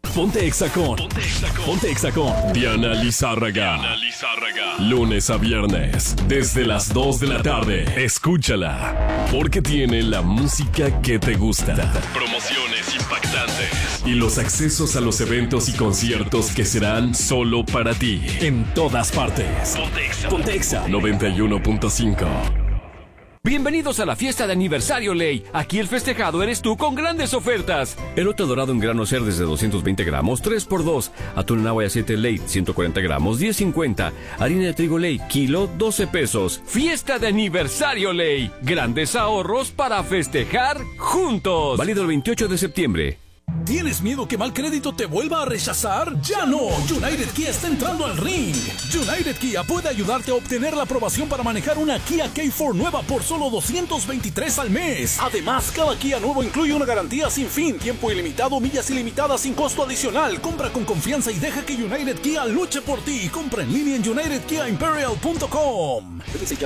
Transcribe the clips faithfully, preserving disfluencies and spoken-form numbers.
Ponte Exa con, Ponte Exa con, Ponte Exa con Diana Lizárraga. Diana Lizárraga. Lunes a viernes, desde las dos de la tarde. Escúchala, porque tiene la música que te gusta. Promociones impactantes y los accesos a los eventos y conciertos que serán solo para ti. En todas partes. Ponte Exa. Ponte Exa noventa y uno punto cinco. Bienvenidos a la fiesta de aniversario Ley. Aquí el festejado eres tú con grandes ofertas. Elote dorado en grano ser desde doscientos veinte gramos, tres por dos. Atún en agua y aceite Ley, ciento cuarenta gramos, diez cincuenta. Harina de trigo Ley, kilo, doce pesos. Fiesta de aniversario Ley. Grandes ahorros para festejar juntos. Válido el veintiocho de septiembre. ¿Tienes miedo que mal crédito te vuelva a rechazar? ¡Ya no! United Kia está entrando al ring. United Kia puede ayudarte a obtener la aprobación para manejar una Kia K cuatro nueva por solo doscientos veintitrés al mes. Además, cada Kia nuevo incluye una garantía sin fin, tiempo ilimitado, millas ilimitadas sin costo adicional. Compra con confianza y deja que United Kia luche por ti. Compra en línea en united kia imperial punto com.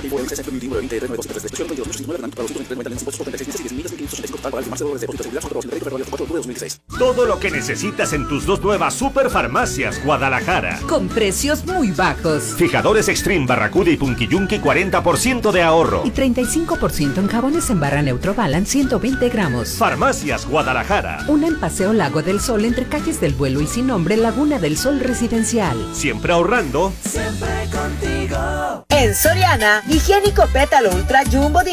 Todo lo que necesitas en tus dos nuevas Superfarmacias Guadalajara. Con precios muy bajos. Fijadores Extreme, Barracuda y Punky Yunky, cuarenta por ciento de ahorro. Y treinta y cinco por ciento en jabones en barra Neutro Balance, ciento veinte gramos. Farmacias Guadalajara. Una en Paseo Lago del Sol, entre calles del Vuelo y Sin Nombre, Laguna del Sol Residencial. Siempre ahorrando. Siempre contigo. En Soriana, higiénico Pétalo Ultra Jumbo